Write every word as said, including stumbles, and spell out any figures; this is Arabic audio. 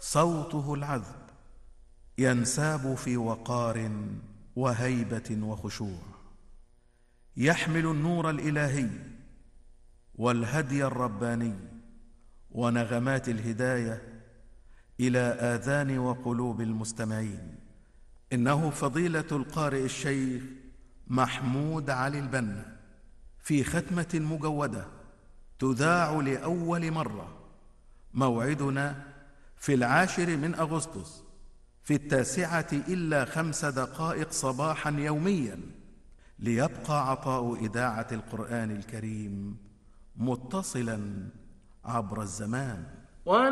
صوته العذب ينساب في وقار وهيبة وخشوع، يحمل النور الإلهي والهدي الرباني ونغمات الهداية إلى آذان وقلوب المستمعين. إنه فضيلة القارئ الشيخ محمود علي البنا، في ختمة مجودة تذاع لأول مرة. موعدنا في العاشر من أغسطس في التاسعة إلا خمس دقائق صباحا يوميا، ليبقى عطاء إذاعة القرآن الكريم متصلا عبر الزمان.